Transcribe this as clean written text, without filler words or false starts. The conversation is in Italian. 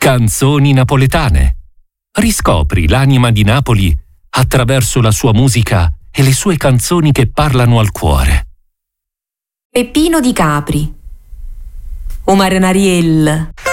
Canzoni napoletane. Riscopri l'anima di Napoli attraverso la sua musica e le sue canzoni che parlano al cuore. Peppino di Capri. O Marinariel.